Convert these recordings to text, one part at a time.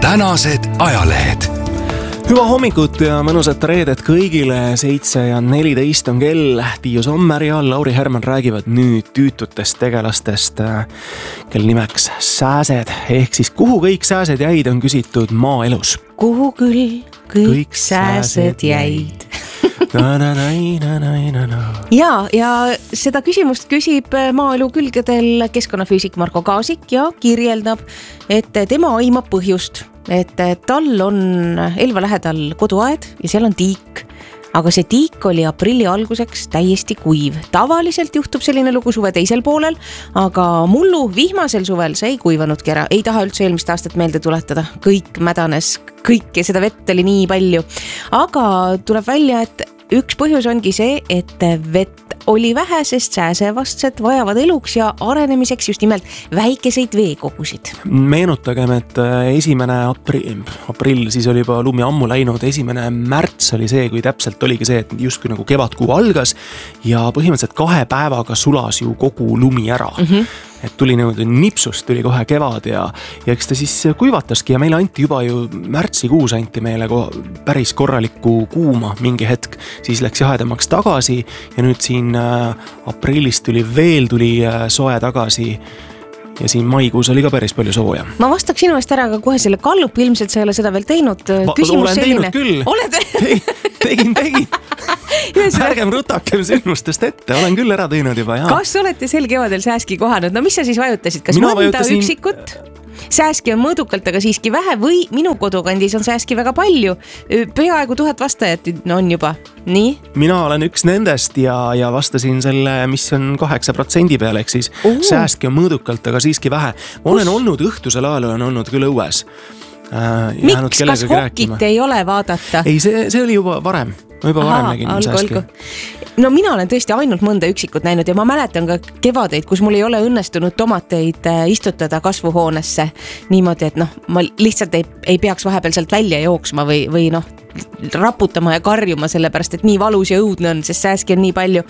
tänased ajalehed. Hüva hommikut ja mõnusat reedet kõigile. 7:14 on kell. Tiiu Sommer ja Lauri Herman räägivad nüüd tüütutest tegelastest, kel nimeks sääsed. Ehk siis kuhu kõik sääsed jäid, on küsitud maaelus. Kuhu küll kõik sääsed jäid? Ja seda küsimust küsib maaelu külgedel keskkonnafüüsik Marko Kaasik ja kirjeldab, et tema aimab põhjust, et tal on Elva lähedal koduaed ja seal on tiik. Aga see tiik oli aprilli alguseks täiesti kuiv. Tavaliselt juhtub selline lugu suve teisel poolel, aga mullu vihmasel suvel see ei kuivanudki ära. Ei taha üldse eelmist aastat meelde tuletada. Kõik mädanes, kõik ja seda vett oli nii palju. Aga tuleb välja, et üks põhjus ongi see, et vett oli vähe, sest sääsevastsed vajavad eluks ja arenemiseks just nimelt väikeseid veekogusid. Meenutagem, et 1. aprill, siis oli juba lumi ammu läinud, 1. märts oli see, kui täpselt oligi see, et justkui nagu kevadkuu algas ja põhimõtteliselt 2 päevaga sulas ju kogu lumi ära. Et tuli nipsust, tuli kohe kevad ja eks ta siis kuivataski ja meile anti juba ju märtsikuus anti meile päris korralikku kuuma mingi hetk, siis läks jahedamaks tagasi ja nüüd siin aprillis tuli soe tagasi ja siin maikuus oli ka päris palju sooja. Ma vastaks sinu eest ära, aga kohe selle kallup, ilmselt sa ei ole seda veel teinud. Küsimus olen selline. Teinud küll. Oled? Tegin. Ärgem rutakem sündmustest ette, olen küll ära teinud juba. Jaa. Kas olete sel kevadel sääski kohanud? No mis sa siis vajutasid? Kas mõnda üksikut? Sääski on mõõdukalt, aga siiski vähe või minu kodukandis on sääski väga palju. Peaaegu 1000 vastajat on juba. Nii? Mina olen üks nendest ja vastasin selle, mis on 8% peale, ehk siis sääski on mõõdukalt, aga siiski vähe. Olen olnud õhtusel ajal, olen olnud küll õues. Miks? Kas hokit ei ole vaadata? Ei, see oli juba varem. Ma juba varem nägin sääski. No mina olen tõesti ainult mõnda üksikut näinud ja ma mäletan ka kevadeid, kus mul ei ole õnnestunud tomateid istutada kasvuhoonesse niimoodi, et ma lihtsalt ei peaks vahepeal sealt välja jooksma või raputama ja karjuma sellepärast, et nii valus ja õudne on, sest sääski on nii palju.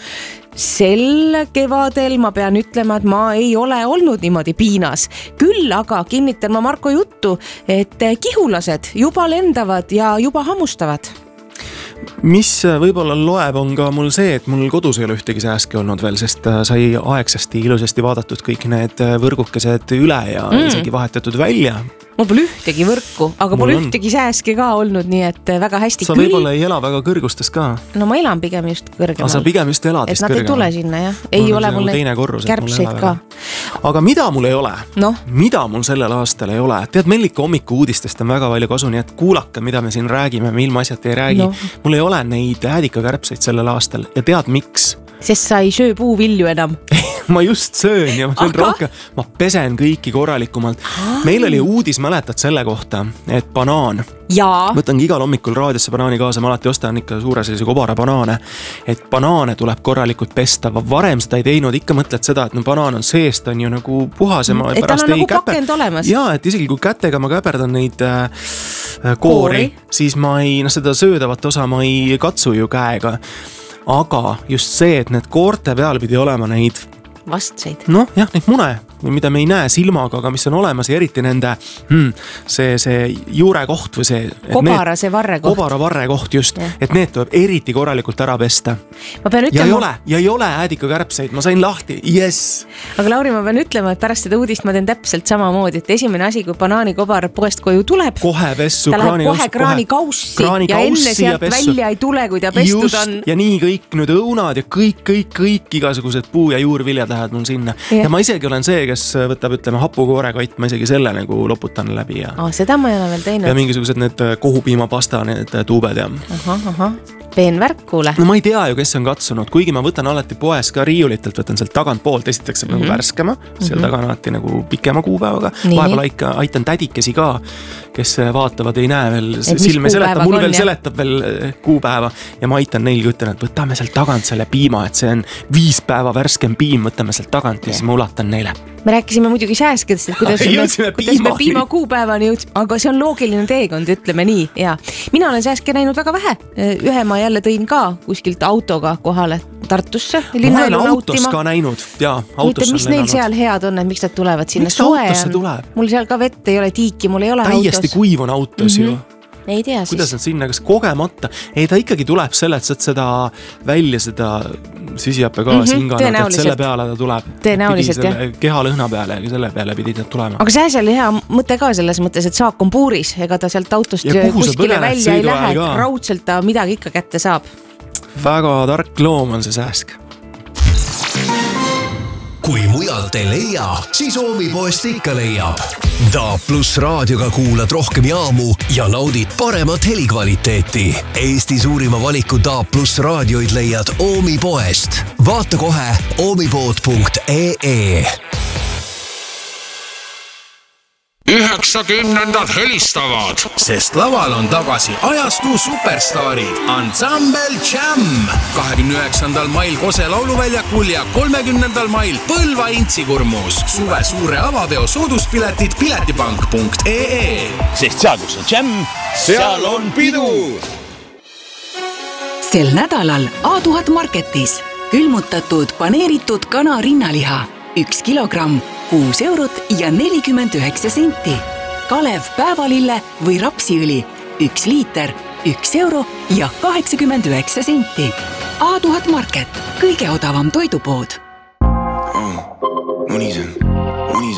Sel kevadel ma pean ütlema, et ma ei ole olnud niimoodi piinas. Küll aga kinnitan ma Marko juttu, et kihulased juba lendavad ja juba hammustavad. Mis võib-olla loeb on ka mul see, et mul kodus ei ole ühtegi sääski olnud veel, sest sai aegsasti ilusasti vaadatud kõik need võrgukesed üle ja isegi vahetatud välja. Mul pole ühtegi võrku, aga pole ühtegi sääski ka olnud, nii et väga hästi. Sa võib-olla ei ela väga kõrgustes ka. No ma elan pigem just kõrgemal. Sa pigem just elad vist kõrgemal. Et nad ei tule sinna, jah. Ei ole mul kärbseid ka. Aga mida mul ei ole? No? Mida mul sellel aastal ei ole? Tead, meil ikka hommiku uudistest on väga palju kasu, nii et kuulake, mida me siin räägime, me ilma asjad ei räägi. Mul ei ole neid äädikakärbseid sellel aastal ja tead miks? Sest sa ei söö puuvilju enam. Ma just söön ja ma pesen kõiki korralikumalt. Meil oli uudis, mäletad selle kohta, et banaan. Võtangi igal hommikul raadiosse banaani kaasa, ma alati ostan ikka suure sellise kobara banaane, et banaane tuleb korralikult pesta. Varem seda ei teinud, ikka mõtled seda, et banaan on seest, on ju nagu puhas ja ma et tal on nagu pakend olemas. Jaa, et isegi kui kätega ma käperdan neid koori, siis ma seda söödavat osa ma ei katsu ju käega. Aga just see, et need koorte peal pidi olema neid vastseid. Neid mune, mida me ei näe silmaga, aga mis on olemas ja eriti nende see juurekoht või see Kobara varrekoht just, et need tuleb eriti korralikult ära pesta. Ma pean ütlema, ja ei ole äädikakärbseid, ma sain lahti, yes! Aga Lauri, ma pean ütlema, et pärast seda uudist ma teen täpselt samamoodi, et esimene asi, kui banaanikobar poest koju tuleb, kohe pessu, ta läheb kohe kraanikaussi ja enne sealt välja ei tule, kui ta pestud on. Ja nii kõik nüüd õunad ja kõik igasugused puu- ja juurviljad lähevad mul sinna. Ja ma isegi olen see, kes võtab, ütleme, hapukoorekott, ma isegi selle nagu loputan läbi. Seda ma ei ole veel teinud. Ja mingisugused need kohupiimapasta, need tuubed ja... Peenvärk, kuule. No ma ei tea ju, kes on katsunud, kuigi ma võtan alati poes ka riiulitelt, võtan sealt tagant poolt, esiteks nagu värskema, seal taga on alati nagu pikema kuupäevaga. Vahepeal aitan tädikesi ka, kes vaatavad, ei näe veel, silme seletab, mul veel seletab veel kuupäeva ja ma aitan neil ütlen, et võtame sealt tagant selle piima, et see on 5 päeva värskem piim, võtame sealt tagant ja siis ma ulatan neile. Me rääkisime muidugi sääskidest, et kuidas me piima kuupäevani jõudsime, aga see on loogiline teekond, ütleme nii. Ja mina olen sääske näinud väga vähe. Ühe ma jälle tõin ka kuskilt autoga kohale Tartusse. Ma olen autos ka näinud. Jaa, autos mis neil seal head on, et miks nad tulevad sinna? Miks autosse tuleb? Mul seal ka vett ei ole, tiiki mul ei ole täiesti autos. kuiv on autos ju. Ei tea siis. Kuidas nad sinna, kas kogemata? Ei, ta ikkagi tuleb selle, et saad seda välja, seda süsihappegaasi hinganud, et selle peale ta tuleb. Tõenäoliselt, jah. Kehalõhna peale ja selle peale pidid nad tulema. Aga see oli hea mõte ka selles mõttes, et saak on puuris, ega ta sealt autost kuskile välja ei lähe, raudselt ta midagi ikka kätte saab. Väga tark loom on see sääsk. Kui mujalt ei leia, siis Oomipoest ikka leiab. DAB+ raadioga kuulad rohkem jaamu ja naudid paremat helikvaliteeti. Eesti suurima valiku DAB+ raadioid leiad Oomipoest. Vaata kohe oomipood.ee. 90-ndad helistavad, sest laval on tagasi ajastu superstaarid Ensemble Jam 29. mail Kose lauluväljakul ja 30. mail Põlva Intsikurmus. Suve suure avapeo sooduspiletid piletipank.ee. Sest seal, kus on Jam, seal on pidu. Sel nädalal A1000 Marketis külmutatud paneeritud kana rinnaliha 1 kilogramm 6 eurot ja 49 senti. Kalev päevalille või rapsiõli 1 liiter 1 euro ja 89 senti. A1000 Market, kõige odavam toidupood. Mõni see on.